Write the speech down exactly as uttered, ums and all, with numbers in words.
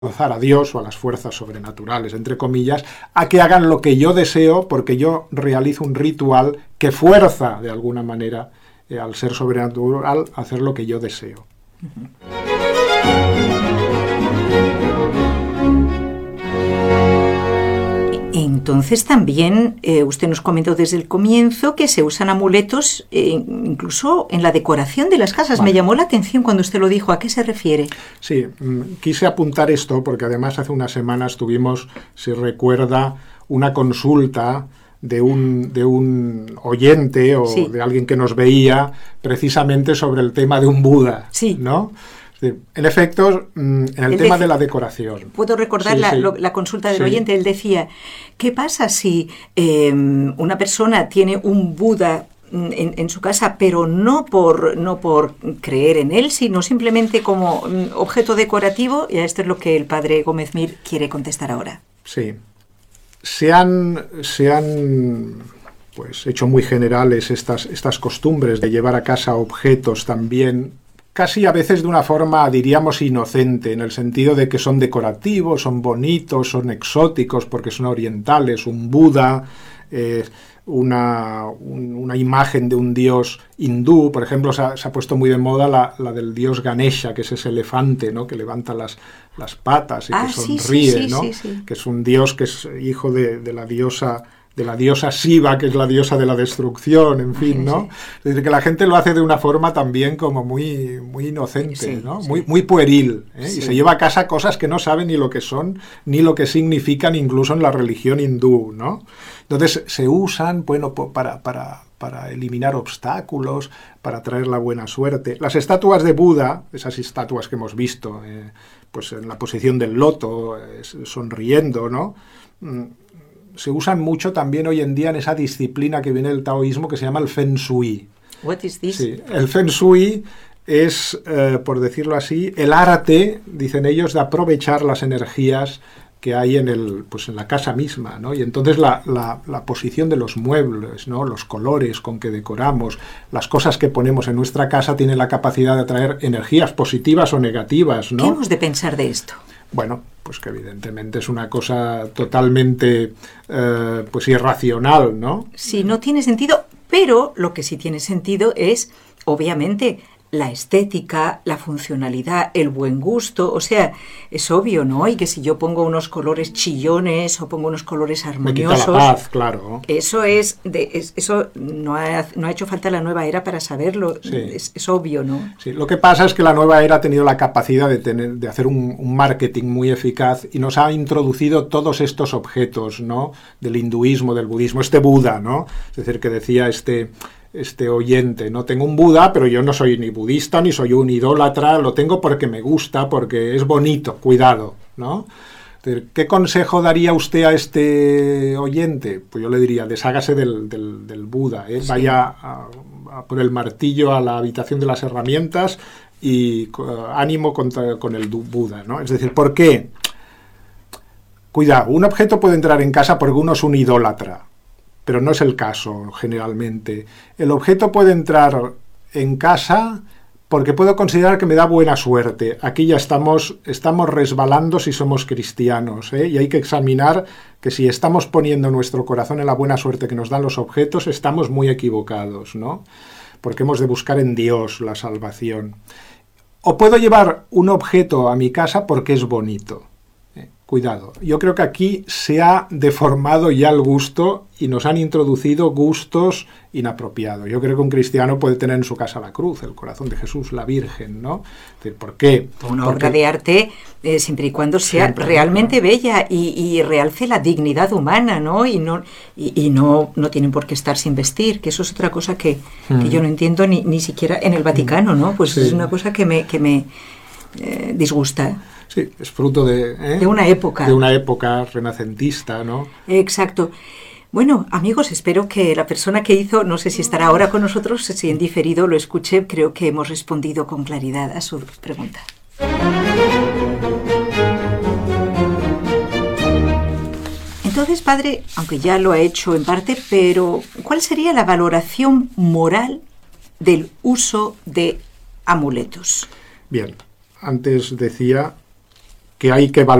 forzar a Dios o a las fuerzas sobrenaturales, entre comillas, a que hagan lo que yo deseo, porque yo realizo un ritual que fuerza, de alguna manera, eh, al ser sobrenatural a hacer lo que yo deseo. Uh-huh. Entonces también eh, usted nos comentó desde el comienzo que se usan amuletos eh, incluso en la decoración de las casas. Vale. Me llamó la atención cuando usted lo dijo. ¿A qué se refiere? Sí, quise apuntar esto porque además hace unas semanas tuvimos, si recuerda, una consulta de un, de un oyente o sí. de alguien que nos veía precisamente sobre el tema de un Buda, sí. ¿no? En efecto, en el, el tema de, de la decoración. Puedo recordar sí, la, sí. Lo, la consulta del sí. oyente. Él decía, ¿qué pasa si eh, una persona tiene un Buda en, en su casa, pero no por, no por creer en él, sino simplemente como objeto decorativo? Y esto es lo que el padre Gómez Mir quiere contestar ahora. Sí. Se han, se han pues, hecho muy generales estas, estas costumbres de llevar a casa objetos también, casi a veces de una forma, diríamos, inocente, en el sentido de que son decorativos, son bonitos, son exóticos porque son orientales, un Buda, eh, una, un, una imagen de un dios hindú, por ejemplo, se ha, se ha puesto muy de moda la, la del dios Ganesha, que es ese elefante, ¿no?, que levanta las, las patas y ah, que sí, sonríe, sí, sí, ¿no? Sí, sí. Que es un dios que es hijo de, de la diosa... de la diosa Shiva, que es la diosa de la destrucción, en fin, ¿no? Sí. Es decir, que la gente lo hace de una forma también como muy, muy inocente, sí, ¿no? Sí. Muy, muy pueril, ¿eh? Sí. Y se lleva a casa cosas que no saben ni lo que son, ni lo que significan, incluso en la religión hindú, ¿no? Entonces, se usan, bueno, para, para, para eliminar obstáculos, para traer la buena suerte. Las estatuas de Buda, esas estatuas que hemos visto, eh, pues en la posición del loto, eh, sonriendo, ¿no?, se usan mucho también hoy en día en esa disciplina que viene del taoísmo que se llama el Feng Shui. What is this? Sí, el Feng Shui es, eh, por decirlo así, el arte, dicen ellos, de aprovechar las energías que hay en, el, pues en la casa misma, ¿no? Y entonces la, la, la posición de los muebles, ¿no?, los colores con que decoramos, las cosas que ponemos en nuestra casa tienen la capacidad de atraer energías positivas o negativas, ¿no? ¿Qué hemos de pensar de esto? Bueno, pues que evidentemente es una cosa totalmente eh, pues irracional, ¿no? Sí, no tiene sentido, pero lo que sí tiene sentido es, obviamente, la estética, la funcionalidad, el buen gusto, o sea, es obvio, ¿no? Y que si yo pongo unos colores chillones o pongo unos colores armoniosos... Me quita la paz, claro. Eso es, de, es eso no ha, no ha hecho falta la nueva era para saberlo, sí. es, es obvio, ¿no? Sí, lo que pasa es que la nueva era ha tenido la capacidad de, tener, de hacer un, un marketing muy eficaz y nos ha introducido todos estos objetos, ¿no?, del hinduismo, del budismo, este Buda, ¿no? Es decir, que decía este... este oyente, no tengo un Buda, pero yo no soy ni budista ni soy un idólatra, lo tengo porque me gusta, porque es bonito, cuidado, ¿no? ¿Qué consejo daría usted a este oyente? Pues yo le diría, deshágase del, del, del Buda, ¿eh? Sí. Vaya a, a por el martillo a la habitación de las herramientas y uh, ánimo contra, con el Buda, ¿no? Es decir, ¿por qué? Cuidado, un objeto puede entrar en casa porque uno es un idólatra, pero no es el caso generalmente. El objeto puede entrar en casa porque puedo considerar que me da buena suerte. Aquí ya estamos, estamos resbalando si somos cristianos, ¿eh? Y hay que examinar que si estamos poniendo nuestro corazón en la buena suerte que nos dan los objetos, estamos muy equivocados, ¿no? Porque hemos de buscar en Dios la salvación. O puedo llevar un objeto a mi casa porque es bonito. Cuidado, yo creo que aquí se ha deformado ya el gusto y nos han introducido gustos inapropiados. Yo creo que un cristiano puede tener en su casa la cruz, el corazón de Jesús, la Virgen, ¿no? ¿Por qué? Una obra de arte, eh, siempre y cuando sea siempre, realmente ¿no? bella y, y realce la dignidad humana, ¿no? Y no y, y no, no tienen por qué estar sin vestir, que eso es otra cosa que, mm. que yo no entiendo ni, ni siquiera en el Vaticano, ¿no? Pues sí. Es una cosa que me, que me eh, disgusta. Sí, es fruto de... ¿eh? De una época. De una época renacentista, ¿no? Exacto. Bueno, amigos, espero que la persona que hizo, no sé si estará ahora con nosotros, si en diferido lo escuche, creo que hemos respondido con claridad a su pregunta. Entonces, padre, aunque ya lo ha hecho en parte, pero ¿cuál sería la valoración moral del uso de amuletos? Bien, antes decía que hay que